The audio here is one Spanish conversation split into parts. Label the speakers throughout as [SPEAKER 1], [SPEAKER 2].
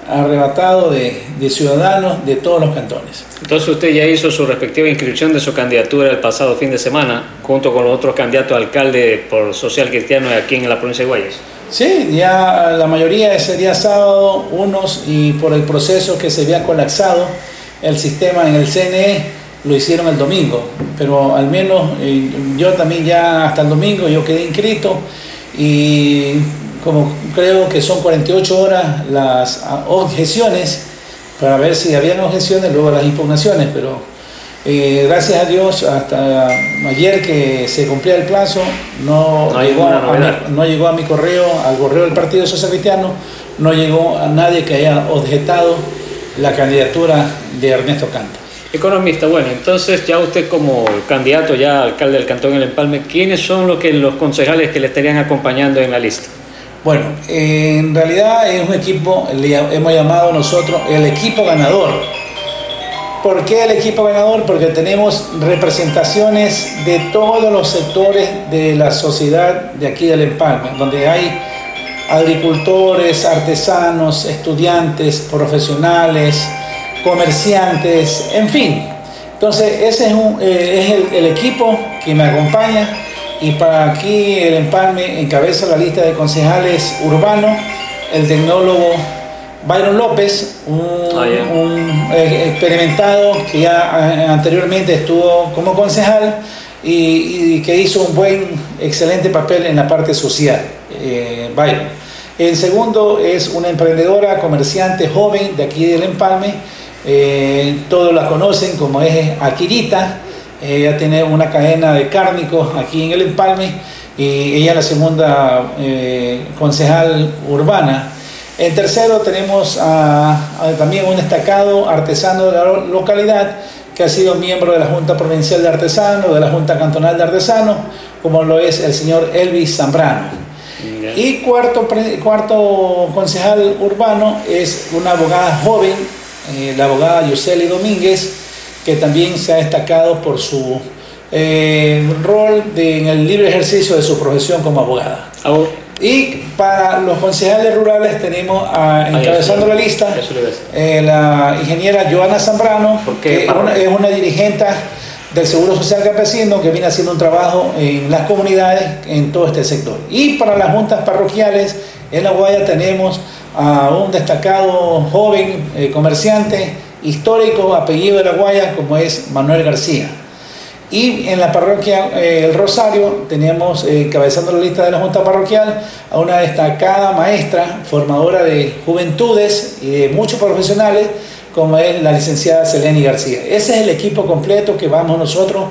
[SPEAKER 1] arrebatado de ciudadanos de todos los cantones.
[SPEAKER 2] Entonces usted ya hizo su respectiva inscripción de su candidatura el pasado fin de semana, junto con los otros candidatos a alcalde por Social Cristiano aquí en la provincia de Guayas.
[SPEAKER 1] Sí, ya la mayoría ese día sábado, unos y por el proceso que se había colapsado el sistema en el CNE, lo hicieron el domingo, pero al menos yo también ya hasta el domingo yo quedé inscrito y como creo que son 48 horas las objeciones para ver si habían objeciones, luego las impugnaciones, pero gracias a Dios hasta ayer que se cumplía el plazo no llegó a mi correo, al correo del Partido Social Cristiano, no llegó a nadie que haya objetado la candidatura de Ernesto Canto.
[SPEAKER 2] Economista, bueno, entonces ya usted como candidato ya alcalde del Cantón El Empalme, ¿quiénes son los concejales que le estarían acompañando en la lista?
[SPEAKER 1] Bueno, en realidad es un equipo, le hemos llamado nosotros el equipo ganador. ¿Por qué el equipo ganador? Porque tenemos representaciones de todos los sectores de la sociedad de aquí del Empalme, donde hay agricultores, artesanos, estudiantes, profesionales, comerciantes, en fin. Entonces ese es el equipo que me acompaña, y para aquí el Empalme encabeza la lista de concejales urbanos el tecnólogo Byron López, un experimentado que ya anteriormente estuvo como concejal y que hizo un excelente papel en la parte social, Byron. El segundo es una emprendedora, comerciante joven de aquí del Empalme, todos la conocen como es Akirita. Ella tiene una cadena de cárnicos aquí en el Empalme y ella es la segunda concejal urbana. En tercero tenemos también un destacado artesano de la localidad que ha sido miembro de la Junta Provincial de Artesanos, de la Junta Cantonal de Artesanos, como lo es el señor Elvis Zambrano. Y cuarto concejal urbano es una abogada joven, la abogada Yoseli Domínguez, que también se ha destacado por su rol en el libre ejercicio de su profesión como abogada. Y para los concejales rurales tenemos encabezando la lista la ingeniera Joana Zambrano, que es una dirigente del Seguro Social Campesino que viene haciendo un trabajo en las comunidades en todo este sector. Y para las juntas parroquiales en La Guaya tenemos a un destacado joven comerciante histórico, apellido de La Guaya, como es Manuel García. Y en la parroquia El Rosario tenemos encabezando la lista de la Junta Parroquial a una destacada maestra, formadora de juventudes y de muchos profesionales, como es la licenciada Seleni García. Ese es el equipo completo que vamos nosotros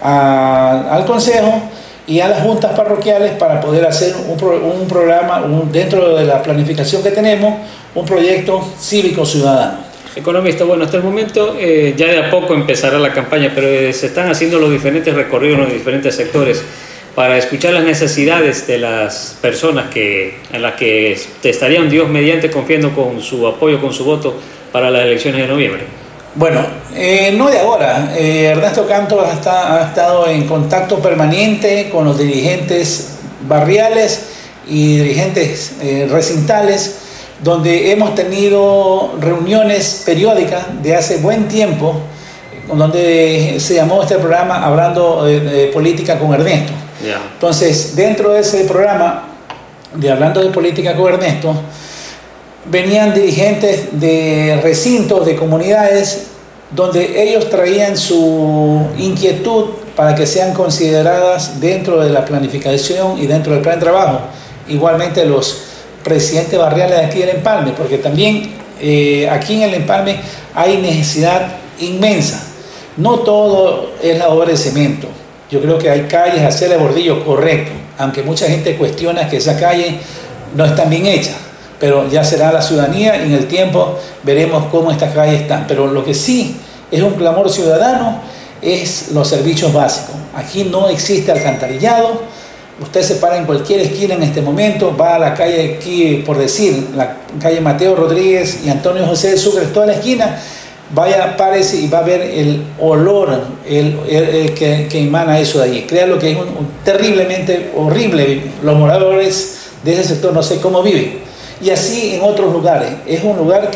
[SPEAKER 1] al Consejo y a las juntas parroquiales para poder hacer un programa, dentro de la planificación que tenemos, un proyecto cívico ciudadano.
[SPEAKER 2] Economista, bueno, hasta el momento ya de a poco empezará la campaña, pero se están haciendo los diferentes recorridos en los diferentes sectores para escuchar las necesidades de las personas en las que te estarían Dios mediante confiando con su apoyo, con su voto para las elecciones de noviembre.
[SPEAKER 1] Bueno, no de ahora. Ernesto Canto ha estado en contacto permanente con los dirigentes barriales y dirigentes recintales, donde hemos tenido reuniones periódicas de hace buen tiempo, donde se llamó este programa Hablando de Política con Ernesto.
[SPEAKER 2] Yeah.
[SPEAKER 1] Entonces, dentro de ese programa de Hablando de Política con Ernesto, venían dirigentes de recintos, de comunidades, donde ellos traían su inquietud para que sean consideradas dentro de la planificación y dentro del plan de trabajo. Igualmente los presidentes barriales de aquí del Empalme, porque también aquí en el Empalme hay necesidad inmensa. No todo es la obra de cemento. Yo creo que hay calles, aceras, bordillos, correcto, aunque mucha gente cuestiona que esas calles no están bien hechas, pero ya será la ciudadanía y en el tiempo veremos cómo estas calles están. Pero lo que sí es un clamor ciudadano es los servicios básicos. Aquí no existe alcantarillado. Usted se para en cualquier esquina en este momento, va a la calle aquí, por decir, la calle Mateo Rodríguez y Antonio José de Sucre, toda la esquina, vaya, párese y va a ver el olor que emana eso de allí. Créanlo que es terriblemente horrible. Los moradores de ese sector no sé cómo viven. Y así en otros lugares. Es un lugar que